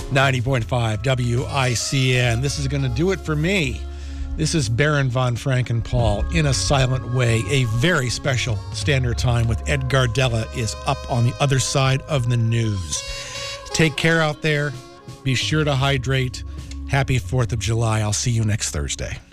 90.5 WICN. This is going to do it for me. This is Baron von Frankenpaul in a silent way. A very special Standard Time with Ed Gardella is up on the other side of the news. Take care out there. Be sure to hydrate. Happy 4th of July. I'll see you next Thursday.